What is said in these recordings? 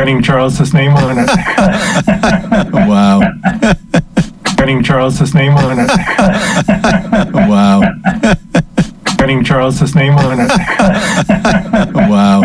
Writing Charles's name on it. Wow. Writing Charles's name on it. Wow. Writing Charles's name on it. Wow.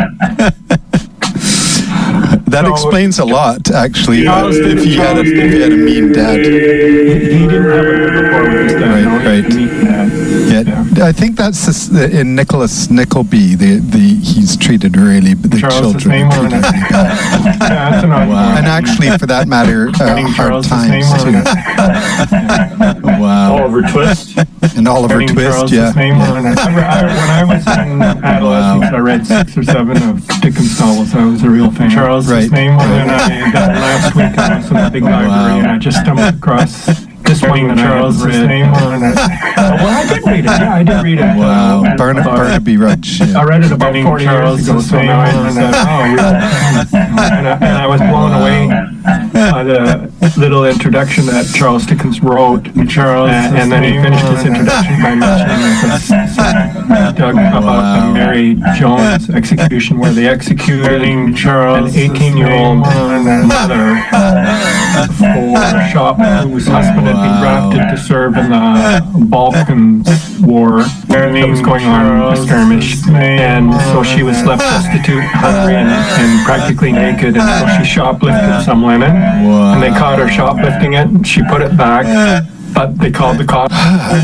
That explains a lot, actually. If you had a mean dad. He didn't have a good rapport with his dad. Right. Yeah, I think that's in Nicholas Nickleby. He's treated really the Charles's children. name on it. That's an odd Wow. And actually, for that matter, hard times too. Wow. Oliver Twist. And Oliver Twist, yeah. Name on it. When I was in adolescence, I read 6 or 7 of Dickens novels. I was a real fan. Charles's name on it. Last week I was in the big library and I just stumbled across this one that Charles's name on it. Well, I did read it. Yeah, I did read it. Wow. Barnaby Rudge. Yeah. I read it about 40 years ago, so now I said, and I was blown away by the little introduction that Charles Dickens wrote. And then he finished his introduction by mentioning Doug about the Mary Jones execution, where they executed an 18-year-old mother for shop whose husband had been drafted to serve in the Balkans War that was going on, a skirmish, and so she was left destitute, hungry, and practically naked, and so she shoplifted some linen, and they caught her shoplifting it, and she put it back, but they called the cops.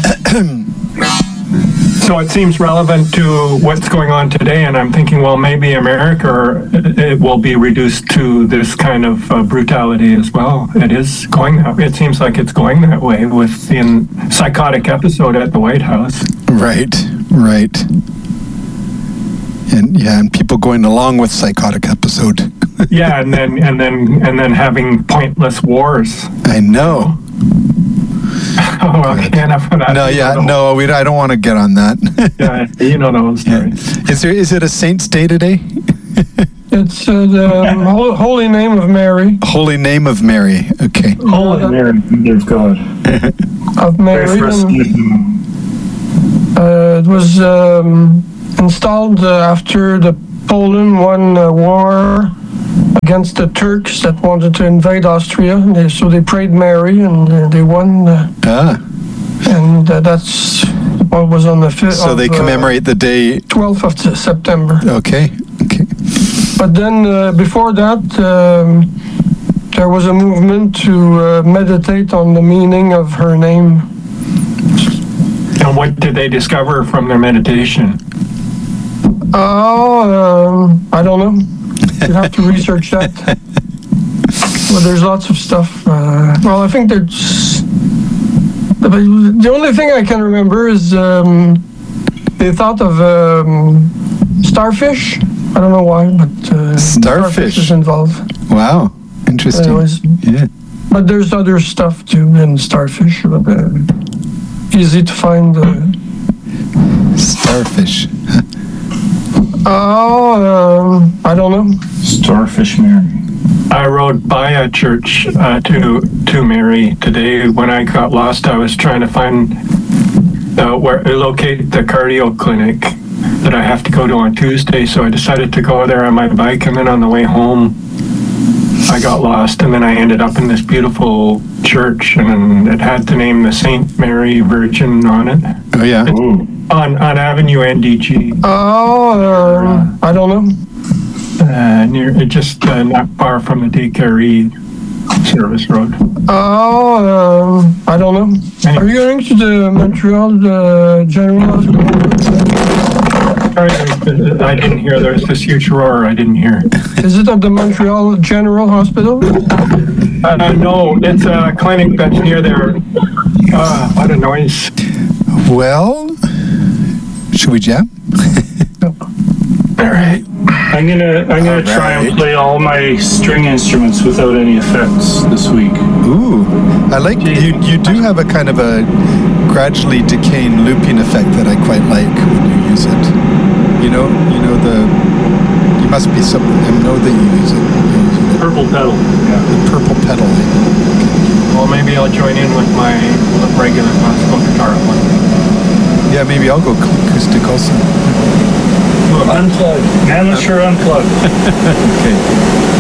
So it seems relevant to what's going on today, and I'm thinking, well, maybe America, it will be reduced to this kind of brutality as well. It seems like it's going that way with the psychotic episode at the White House. Right. And people going along with psychotic episode. Yeah, and then having pointless wars. I know. Oh, okay, enough of that. I don't want to get on that. Yeah, you know those stories. Yeah. Is it a Saint's Day today? It's the Holy Name of Mary. Holy Name of Mary. Okay. Holy Mary, Mother of God. Of Mary. It was installed after the Poland won a war against the Turks that wanted to invade Austria. So they prayed Mary, and they won. And that's what was on the 5th. So they commemorate the day 12th of September. Okay. But then before that, there was a movement to meditate on the meaning of her name. And what did they discover from their meditation? I don't know. You'd have to research that. Well, there's lots of stuff. I think there's... The only thing I can remember is they thought of starfish. I don't know why, but starfish is involved. Wow, interesting. Anyways, yeah. But there's other stuff too than starfish. But, easy to find. Starfish. I don't know. Starfish Mary. I rode by a church to Mary today. When I got lost, I was trying to find locate the cardio clinic that I have to go to on Tuesday. So I decided to go there on my bike, and then on the way home, I got lost, and then I ended up in this beautiful church, and it had the name the Saint Mary Virgin on it. Oh yeah. On Avenue NDG. I don't know. Not far from the DKRE service road. I don't know. Are you going to the Montreal General Hospital? Sorry, I didn't hear. There's this huge roar. I didn't hear. Is it at the Montreal General Hospital? No, it's a clinic that's near there. What a noise. Well, should we jam? All right. I'm gonna try and play all my string instruments without any effects this week. Ooh, I like you do have a kind of a gradually decaying looping effect that I quite like when you use it. You must be something. I know that you use it. Purple pedal. Yeah. The purple pedal. Well, maybe I'll join in with my regular classical guitar one. Yeah, maybe I'll go acoustic also. Unplugged. Amateur unplugged. Okay.